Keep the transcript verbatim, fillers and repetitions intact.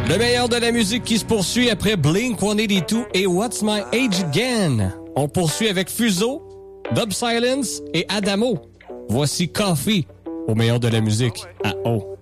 Le meilleur de la musique qui se poursuit après Blink cent quatre-vingt-douze et What's My Age Again. On poursuit avec Fuso, Dub Silence et Adamo. Voici Coffee au meilleur de la musique à O.